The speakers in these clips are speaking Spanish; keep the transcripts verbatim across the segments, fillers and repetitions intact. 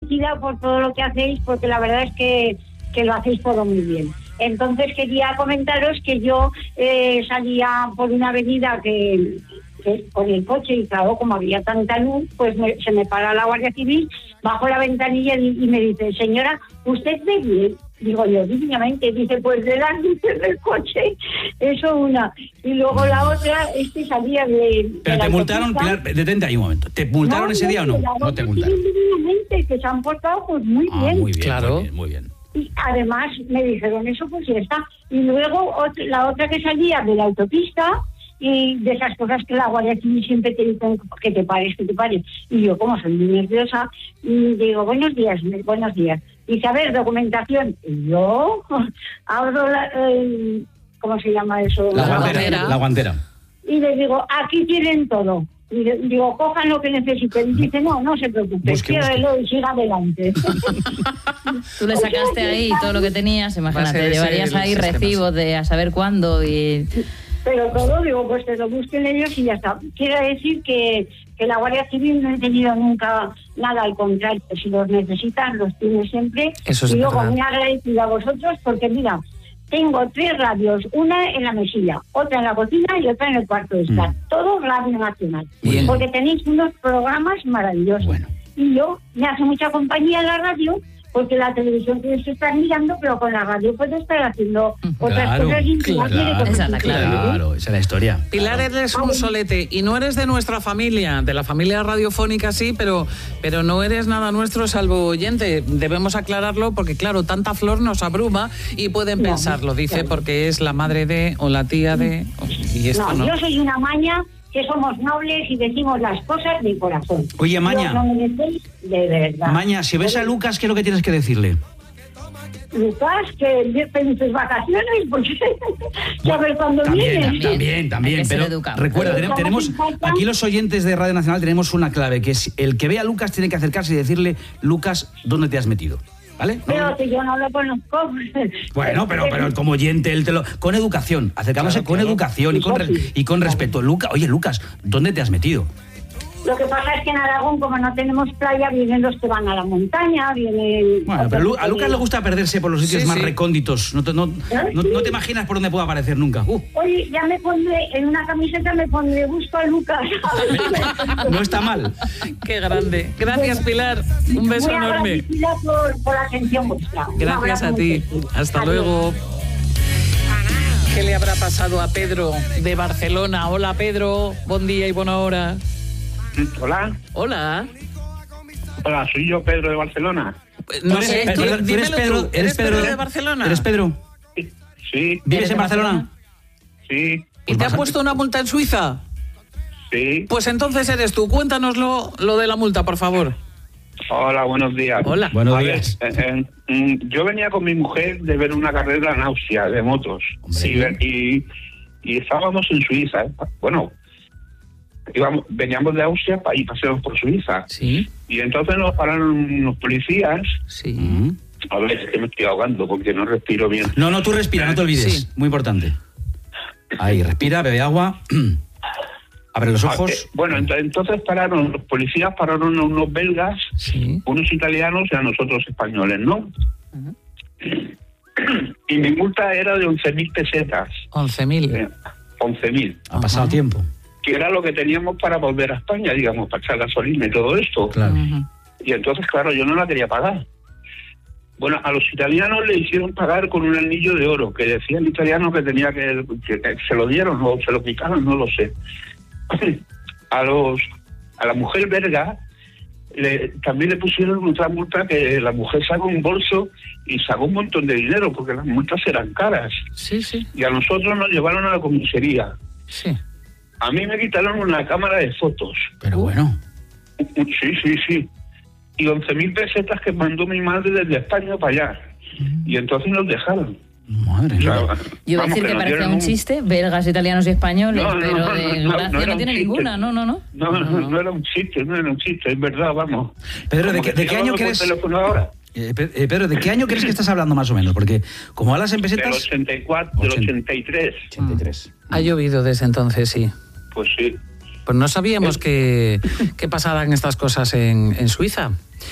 felicidad por todo lo que hacéis, porque la verdad es que, que lo hacéis todo muy bien. Entonces quería comentaros que yo eh, salía por una avenida que, que con el coche, y claro, como había tanta luz, pues me, se me para la Guardia Civil, bajo la ventanilla y, y me dice, señora, ¿usted ve bien? Digo yo, divinamente. Dice, pues de las luces del coche, eso una. Y luego la otra es que salía de... Pero de te multaron, Pilar, detente ahí un momento. ¿Te multaron no, ese no, día o no? No te multaron. Divinamente, que se han portado pues muy ah, bien. Muy bien, claro. Muy bien, muy bien. Y además me dijeron eso, pues ya está. Y luego otra, la otra que salía de la autopista, y de esas cosas que la Guardia Civil siempre te dicen que te pares, que te pares. Y yo, como soy muy nerviosa, digo, buenos días, buenos días. Dice, a ver, documentación. Y yo abro la... Eh, ¿cómo se llama eso? La, la guantera. La guantera. Y les digo, aquí tienen todo. Y digo, cojan lo que necesiten. Y dice, no, no se preocupe, ciérrelo y siga adelante. Tú le sacaste ahí todo lo que tenías, imagínate, llevarías ahí recibos de a saber cuándo y... Pero todo, digo, pues que lo busquen ellos y ya está. Quiero decir que, que la Guardia Civil no he tenido nunca nada, al contrario, si los necesitan, los tiene siempre. Eso es y luego verdad. muy agradecido a vosotros, porque mira, tengo tres radios, una en la mesilla, otra en la cocina y otra en el cuarto de estar. Mm. Todo Radio Nacional. Bien. Porque tenéis unos programas maravillosos. Bueno. Y yo, me hace mucha compañía la radio, porque la televisión tienes que estar mirando, pero con la radio puedes estar haciendo otras claro, cosas. Claro, claro, esa es la clave. Claro, esa es la historia. Pilar, claro. Eres un solete y no eres de nuestra familia, de la familia radiofónica sí, pero, pero no eres nada nuestro salvo oyente. Debemos aclararlo porque, claro, tanta flor nos abruma y pueden no, pensarlo, dice, claro. Porque es la madre de o la tía de... Y esto no, no, yo soy una maña que somos nobles y decimos las cosas de corazón. Oye, Maña, no me de verdad. Maña, si ves a Lucas, ¿qué es lo que tienes que decirle? Lucas, que felices vacaciones, porque bueno, a ver cuándo también, vienes. También, también, pero recuerda, pero tenemos, aquí los oyentes de Radio Nacional tenemos una clave, que es el que ve a Lucas tiene que acercarse y decirle, Lucas, ¿dónde te has metido? ¿Vale? Pero que yo no lo conozco. Bueno, pero, pero como oyente, él te lo... Con educación, acercándose claro, con claro. educación y con, re... y con respeto. Lucas, oye, Lucas, ¿dónde te has metido? Lo que pasa es que en Aragón, como no tenemos playa, vienen los que van a la montaña, vienen... Bueno, pero a Lucas le gusta perderse por los sitios sí, más sí. recónditos. No te, no, ¿Eh? no, no te imaginas por dónde puede aparecer nunca. Uh. Oye, ya me pondré, en una camiseta me pondré, busco a Lucas. No está mal. Qué grande. Gracias, Pilar. Un beso muy enorme. Por, por la atención vuestra. Gracias a ti. Hasta Adiós. Luego. ¿Qué le habrá pasado a Pedro de Barcelona? Hola, Pedro. Buen día y buena hora. Hola. Hola. Hola, soy yo, Pedro de Barcelona. No sé, eres, Pedro, ¿tú eres Pedro, tú. ¿Eres Pedro de Barcelona? ¿Eres Pedro? Sí. ¿Vives en Barcelona? Sí. ¿Y te has puesto una multa en Suiza? Sí. Pues entonces eres tú. Cuéntanoslo lo de la multa, por favor. Hola, buenos días. Hola. Buenos A días. Ver, eh, eh, yo venía con mi mujer de ver una carrera en Austria de motos. Sí, y, y estábamos en Suiza. ¿eh? Bueno, íbamos, veníamos de Austria para ir paseamos por Suiza. Sí. Y entonces nos pararon los policías. Sí. A ver, es que me estoy ahogando porque no respiro bien. No, no, tú respira, no te olvides. Sí. Muy importante. Ahí, respira, bebe agua. Abre los ojos. Ah, eh, bueno, entonces, entonces pararon, los policías pararon a unos belgas, sí. unos italianos y a nosotros españoles, ¿no? Uh-huh. Y mi multa era de once mil pesetas. once mil. Eh, once mil. Ha pasado uh-huh. tiempo. Que era lo que teníamos para volver a España, digamos, para echar gasolina y todo esto. Claro. Uh-huh. Y entonces, claro, yo no la quería pagar. Bueno, a los italianos le hicieron pagar con un anillo de oro, que decía el italiano que tenía que... que, que se lo dieron o se lo quitaron, no lo sé. A los a la mujer belga le, también le pusieron otra multa, que la mujer sacó un bolso y sacó un montón de dinero, porque las multas eran caras. Sí, sí. Y a nosotros nos llevaron a la comisaría. Sí. A mí me quitaron una cámara de fotos. Pero bueno. Sí, sí, sí. Y once mil pesetas que mandó mi madre desde España para allá. Y entonces nos dejaron. Madre mía. O sea, yo iba a decir que, que parecía un chiste, belgas, italianos y españoles, no, no, no, pero no, de no, gracia no, no, no tiene ninguna, no, no, no. No, no, no, no era un chiste, no era un chiste, es verdad, vamos. Pedro, ¿de, que, ¿de qué año crees? Ahora? Eh, Pedro, ¿de qué año crees que estás hablando más o menos? Porque como hablas en pesetas... Del ochenta y cuatro, del ochenta y tres. ochenta y tres. Ha llovido desde entonces, sí. Pues sí. Pues no sabíamos que, que pasaran estas cosas en, en Suiza.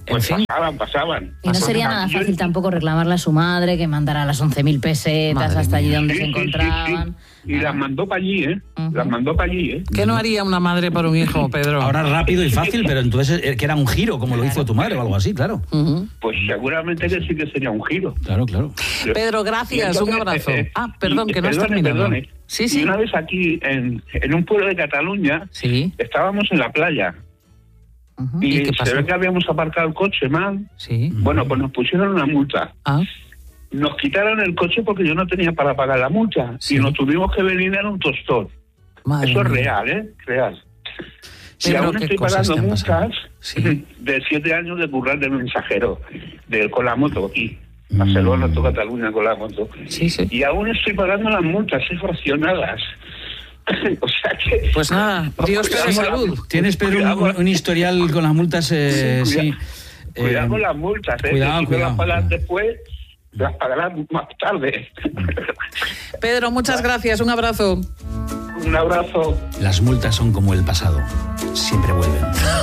Pues en fin. pasaban, pasaban. Y no sería nada fácil tampoco reclamarle a su madre que mandara las once mil pesetas Madre hasta allí donde sí, se sí, encontraban. Sí, sí. Y ah. las mandó para allí, ¿eh? Uh-huh. Las mandó para allí, ¿eh? ¿Qué no haría una madre para un hijo, Pedro? Ahora rápido y fácil, pero entonces que era un giro, como lo hizo tu madre o algo así, claro. Uh-huh. Pues seguramente que sí que sería un giro. Claro, claro. Pedro, gracias, entonces, un abrazo. Eh, eh, ah, perdón, y, que no has terminado. Perdone. Sí, sí. Y una vez aquí, en, en un pueblo de Cataluña, sí. estábamos en la playa. Uh-huh. Y, ¿Y se ve que habíamos aparcado el coche mal. Sí. Bueno, pues nos pusieron una multa. Ah. Nos quitaron el coche porque yo no tenía para pagar la multa. Sí. Y nos tuvimos que venir en un tostón. Madre Eso mía. Es real, ¿eh? Real. Y aún estoy pagando multas sí. de siete años de currar de mensajero, de, con la moto aquí. Barcelona, mm. Cataluña con la moto. Sí, sí. Y aún estoy pagando las multas, ¿eh? Fraccionadas. O sea que... Pues nada, Dios te dé salud. Tienes, Pedro, un, un historial con las multas, eh, sí. Cuidado, sí. cuidado eh, con las multas, ¿eh? Cuidado, si cuidado. las pagas después, las pagarás más tarde. Pedro, muchas gracias, un abrazo. Un abrazo. Las multas son como el pasado, siempre vuelven.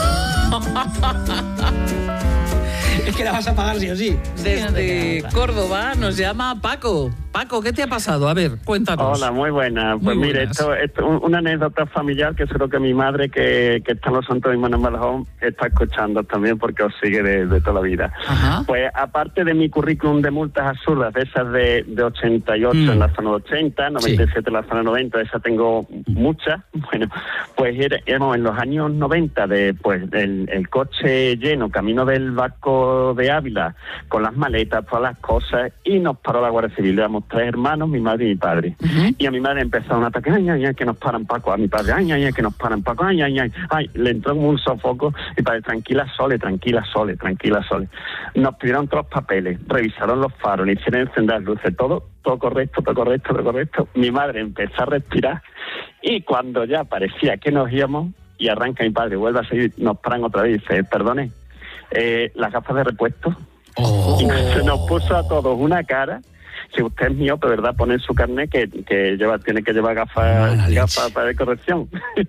Es que la vas a pagar sí o sí. Desde Córdoba nos llama Paco. Paco, ¿qué te ha pasado? A ver, cuéntanos. Hola, muy buena. Pues muy mire, esto es una anécdota familiar que seguro que mi madre, que, que está en los Santos Hermanos en Badajoz, está escuchando también porque os sigue de, de toda la vida. Ajá. Pues aparte de mi currículum de multas absurdas, de esas de, de ochenta y ocho mm. en la zona ochenta, noventa y siete sí. en la zona noventa, esa tengo muchas. Bueno, pues éramos en los años noventa, de, pues el, el coche lleno, camino del Vasco de Ávila, con las maletas, todas las cosas, y nos paró la Guardia Civil. Éramos tres hermanos, mi madre y mi padre. Uh-huh. Y a mi madre empezó un ataque, ay, ay, ay, que nos paran, Paco. A mi padre, ay, ay, ay, que nos paran, Paco, ay, ay, ay. Ay, le entró un sofoco. Y padre, tranquila, Sole, tranquila, Sole, tranquila, Sole. Nos pidieron todos los papeles, revisaron los faros, le hicieron encender las luces, todo, todo correcto, todo correcto, todo correcto. Mi madre empezó a respirar y cuando ya parecía que nos íbamos, y arranca mi padre, vuelve a seguir, nos paran otra vez y dice, perdone, eh, las gafas de repuesto. Oh. Y se nos puso a todos una cara. Si usted es miope, ¿verdad? Pone en su carnet que, que lleva, tiene que llevar gafas, ah, gafas para de corrección.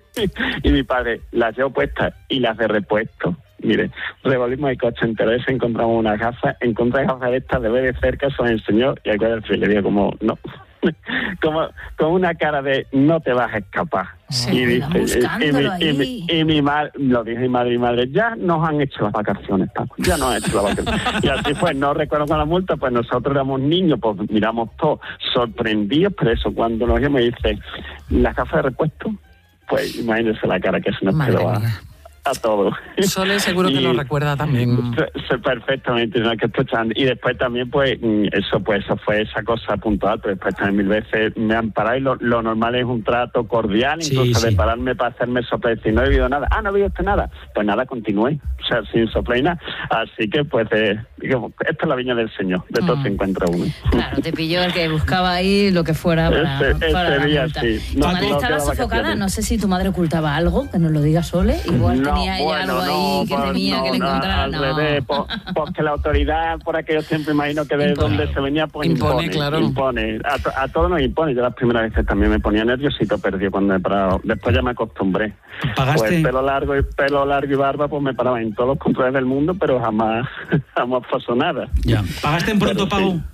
Y mi padre las llevó puestas y las de repuesto. Mire, revolvimos el coche entero, se encontramos unas gafas, encontré gafas de estas de ver de cerca, se las enseñó y al cual le digo como, no. Como con una cara de no te vas a escapar. Sí, y dice, y, y, mi, y, mi, y mi madre, lo dijo mi madre y mi madre, ya nos han hecho las vacaciones, Paco, ya nos han hecho las vacaciones. Y así fue, no recuerdo con la multa, pues nosotros éramos niños, pues miramos todos sorprendidos, pero eso cuando nos íbamos y dice, las gafas de repuesto, pues imagínense la cara que se nos quedó a, a todos. Sole seguro que y, lo recuerda también. Perfectamente, no hay que escuchar. Y después también, pues, eso pues eso fue esa cosa puntual, pero después también mil veces me han parado y lo, lo normal es un trato cordial, incluso sí, sí. de pararme para hacerme soplar y decir, no he vivido nada. Ah, no he vivido usted nada. Pues nada, continúe. O sea, sin soplar y nada. Así que, pues, eh, digamos, esta es la viña del Señor. De todo mm. se encuentra uno. Claro, te pilló el que buscaba ahí lo que fuera para, ese, para ese la día, multa. sí. Tu no, madre no, estaba no sofocada. No sé si tu madre ocultaba algo, que nos lo diga Sole. Igual no, tenía ella bueno, algo ahí no, que por, temía no, que le no, encontraran. Al no. revés, por, porque la autoridad por aquellos tiempos, imagino que de impone. Donde se venía, pues impone. Impone, claro. impone. A, to, a todos nos impone. Yo las primeras veces también me ponía nerviosito, perdió cuando me paraba. Después ya me acostumbré. ¿Pagaste? Pues pelo largo y pelo largo y barba, pues me paraba en todos los controles del mundo, pero jamás, jamás pasó nada. Ya. ¿Pagaste en pronto pago? Sí.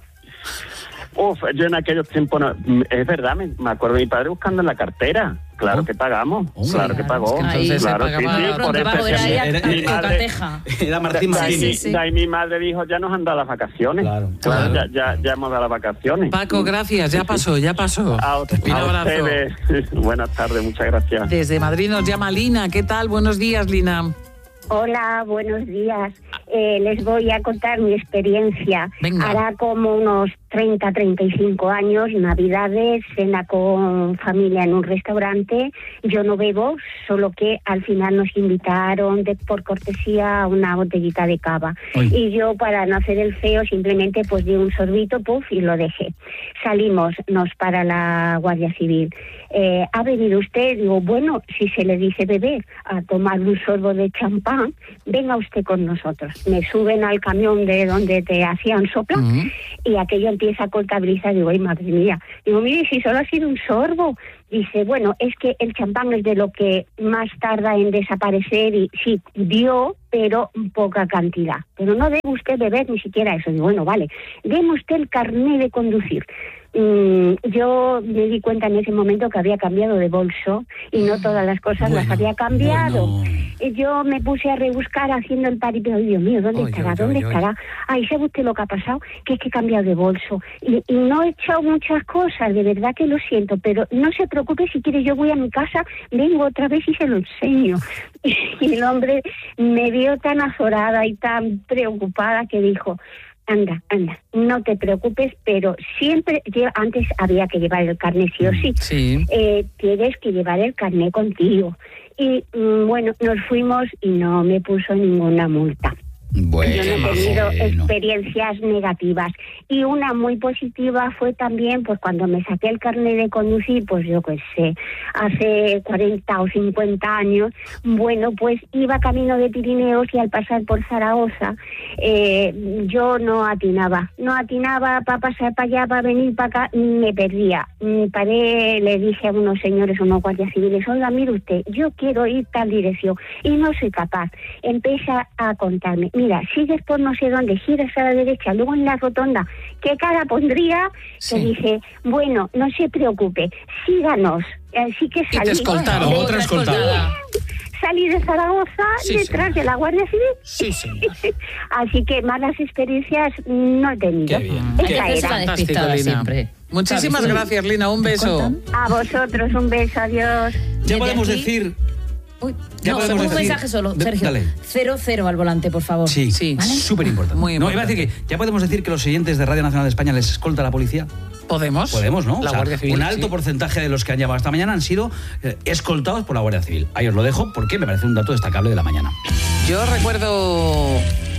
Uf, yo en aquellos tiempos, no, es verdad, me, me acuerdo de mi padre buscando en la cartera. Claro oh. que pagamos, oh, claro que pagó. Es que entonces claro, se pagaba sí, sí, por eso era sí, ella, era, mi madre, cateja. Era Martín Martín. Sí, sí, sí. Y mi madre dijo, ya nos han dado las vacaciones. Claro, claro. Ya, ya, ya hemos dado las vacaciones. Paco, gracias, ya pasó, ya pasó. A, a ustedes, buenas tardes, muchas gracias. Desde Madrid nos llama Lina, ¿qué tal? Buenos días, Lina. Hola, buenos días. Eh, les voy a contar mi experiencia. Venga. Hará como unos treinta, treinta y cinco años, Navidades, cena con familia en un restaurante. Yo no bebo, solo que al final nos invitaron de, por cortesía a una botellita de cava. Ay. Y yo, para no hacer el feo, simplemente pues di un sorbito, puff, y lo dejé. Salimos, nos para la Guardia Civil. Eh, ¿Ha bebido usted? Digo, bueno, si se le dice beber, a tomar un sorbo de champán, venga usted con nosotros. Me suben al camión de donde te hacían sopla uh-huh. y aquello empieza a contabilizar. Digo, ay, madre mía. Digo, mire, si solo ha sido un sorbo. Dice, bueno, es que el champán es de lo que más tarda en desaparecer y sí, dio, pero poca cantidad. Pero no debe usted beber ni siquiera eso. Y bueno, vale, deme usted el carné de conducir. Mm, yo me di cuenta en ese momento que había cambiado de bolso y no todas las cosas bueno, las había cambiado. Bueno. Y yo me puse a rebuscar haciendo el paripé. Ay, Dios mío, ¿dónde oy, estará? Oy, ¿Dónde oy, estará? Oy. Ay, ¿sabe usted lo que ha pasado? Que es que he cambiado de bolso. Y, y no he echado muchas cosas, de verdad que lo siento, pero no se preocupe, si quiere yo voy a mi casa, vengo otra vez y se lo enseño. Y el hombre me vio tan azorada y tan preocupada que dijo, anda, anda, no te preocupes, pero siempre, antes había que llevar el carné sí o sí, sí. Eh, tienes que llevar el carné contigo. Y mm, bueno, nos fuimos y no me puso ninguna multa. Bueno, yo no he tenido bueno. experiencias negativas. Y una muy positiva fue también, pues cuando me saqué el carnet de conducir, pues yo qué sé, hace cuarenta o cincuenta años, bueno, pues iba camino de Pirineos y al pasar por Zaragoza, eh, yo no atinaba, no atinaba para pasar para allá, para venir para acá, me perdía. Paré, le dije a unos señores, unos guardias civiles, oiga, mire usted, yo quiero ir tal dirección y no soy capaz. Empieza a contarme, mira, sigues por no sé dónde, giras a la derecha, luego en la rotonda, ¿qué cara pondría? Sí. Que dije, bueno, no se preocupe, síganos. Así que salí. Y te escoltaron. Otra escoltada. Salí de Zaragoza Sí, detrás señor. de la Guardia Civil. Sí, señor. Así que malas experiencias no he tenido. Qué bien. Esa Qué Hay que era. ser despistada Lina. siempre. Muchísimas ¿Sabes? gracias, Lina. Un beso. A vosotros un beso, adiós. Ya Desde podemos aquí- decir... Uy, Ya no, podemos un decir- mensaje solo, De- Sergio. dale. Cero, cero al volante, por favor. Sí, Sí. ¿Vale? súper importante. Muy No, iba a importante. decir que ya podemos decir que los oyentes de Radio Nacional de España les escolta la policía. ¿Podemos? Podemos, ¿no? La O sea, Guardia Civil. un alto sí. porcentaje de los que han llamado esta mañana han sido eh, escoltados por la Guardia Civil. Ahí os lo dejo porque me parece un dato destacable de la mañana. Yo recuerdo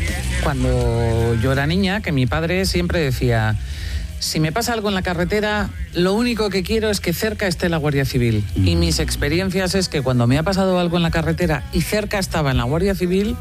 cuando yo era niña que mi padre siempre decía, si me pasa algo en la carretera, lo único que quiero es que cerca esté la Guardia Civil. Mm. Y mis experiencias es que cuando me ha pasado algo en la carretera y cerca estaba en la Guardia Civil,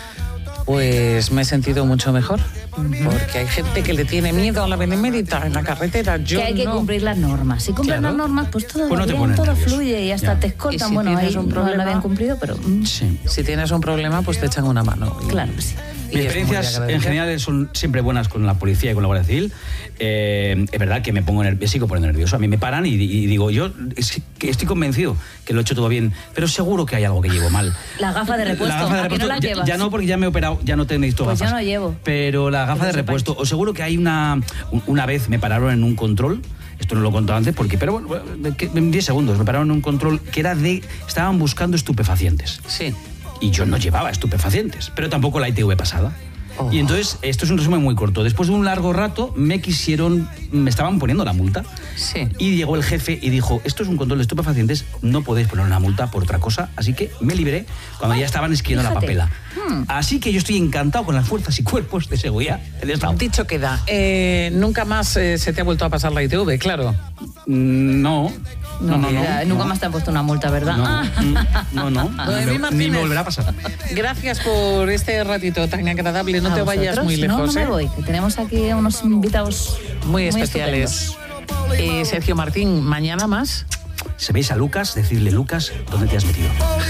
pues me he sentido mucho mejor. Porque hay gente que le tiene miedo a la benemérita en la carretera. Yo que hay que no. cumplir las normas. Si cumples Claro. las normas, pues todo Pues va no te bien, pones todo nervioso. fluye y hasta Ya. te Y escoltan. si Bueno, ahí tienes un no problema- lo habían cumplido, pero mm, Sí. Si tienes un problema, pues te echan una mano. Y- claro que sí. y Mis es muy experiencias en agradable. general son siempre buenas con la policía y con la Guardia Civil. Eh, es verdad que me pongo nervioso, sigo poniendo nervioso. A mí me paran y, y digo, yo es que estoy convencido que lo he hecho todo bien, pero seguro que hay algo que llevo mal. La gafa de repuesto, La gafa de ¿a que repuesto, no la ya, llevas? ya no, porque ya me he operado, ya no te necesito Pues yo gafas. no llevo. Pero la gafa Que de lo sepáis. repuesto, os seguro que hay una... Una vez me pararon en un control, esto no lo he contado antes, porque, pero bueno, que- en diez segundos me pararon en un control que era de... Estaban buscando estupefacientes. Sí. Y yo no llevaba estupefacientes, pero tampoco la I T V pasada. Oh. Y entonces, esto es un resumen muy corto. Después de un largo rato, me quisieron, me estaban poniendo la multa. Sí. Y llegó el jefe y dijo, esto es un control de estupefacientes, no podéis poner una multa por otra cosa. Así que me liberé cuando ya estaban escribiendo la fíjate. papela. Hmm. Así que yo estoy encantado con las fuerzas y cuerpos de seguridad del Estado. Dicho queda, eh, nunca más eh, se te ha vuelto a pasar la I T V, claro. Mm, No, no, no, no. ya, nunca no. más te han puesto una multa, ¿verdad? No, Ah. mm, no, no, Noemí ni, me, ni Martínez. me volverá a pasar. Gracias por este ratito tan agradable. No ¿A te vayas vosotros? muy lejos. No, no me ¿eh? voy, que tenemos aquí unos invitados Muy especiales. Eh, Sergio Martín, mañana más. Si veis a Lucas, decidle, Lucas, ¿dónde te has metido?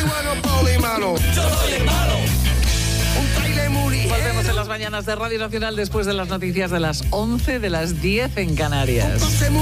Volvemos en las mañanas de Radio Nacional después de las noticias de las once, de las diez en Canarias.